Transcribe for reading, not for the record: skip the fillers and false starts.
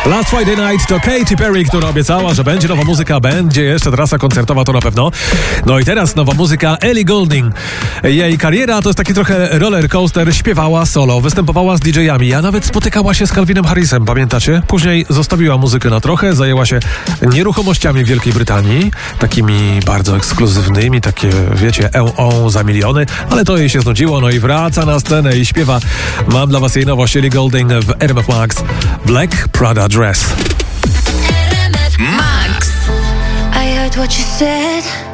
Last Friday Night to Katy Perry, która obiecała, że będzie nowa muzyka, będzie jeszcze trasa koncertowa, to na pewno. No i teraz nowa muzyka Ellie Goulding. Jej kariera to jest taki trochę roller coaster. Śpiewała solo, występowała z DJ-ami, a nawet spotykała się z Calvinem Harrisem, pamiętacie? Później zostawiła muzykę na trochę, zajęła się nieruchomościami w Wielkiej Brytanii, takimi bardzo ekskluzywnymi, takie, wiecie, za miliony, ale to jej się znudziło, no i wraca na scenę i śpiewa. Mam dla was jej nowość, Ellie Goulding w RMF Max, Black Prada Dress. RMF Max. I heard what you said.